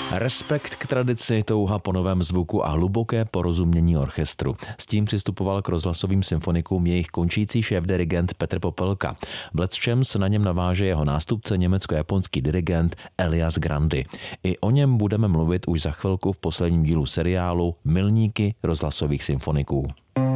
Respekt k tradici, touha po novém zvuku a hluboké porozumění orchestru. S tím přistupoval k rozhlasovým symfonikům jejich končící šéfdirigent Petr Popelka. V lecčems na něm naváže jeho nástupce německo-japonský dirigent Elias Grandi. I o něm budeme mluvit už za chvilku v posledním dílu seriálu Milníky rozhlasových symfoniků.